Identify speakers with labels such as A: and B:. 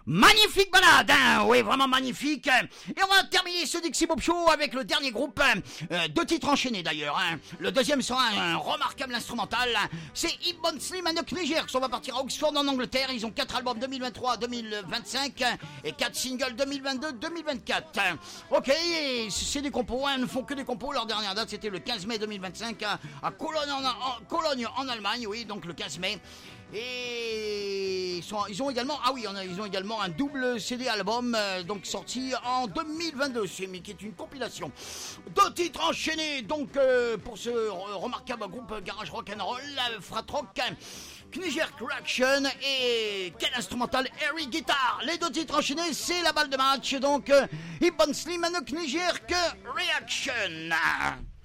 A: Magnifique balade, hein, oui, vraiment magnifique. Et on va terminer ce Dixie Pop Show avec le dernier groupe, deux titres enchaînés d'ailleurs. Hein. Le deuxième sera un remarquable instrumental, c'est Ibn Slim and the Knigers. On va partir à Oxford en Angleterre, ils ont 4 albums 2023-2025 et 4 singles 2022-2024. Ok, c'est des compos, hein, ne font que des compos, leur dernière date c'était le 15 mai 2025 à Cologne en Allemagne, oui, donc le 15 mai. Et ils ont également un double CD album donc sorti en 2022, mais qui est une compilation. Deux titres enchaînés donc pour ce remarquable groupe garage rock and roll, frat rock, Kniger Reaction et quel instrumental Harry Guitar. Les deux titres enchaînés, c'est la balle de match donc Ibn Slim and Kniger Reaction.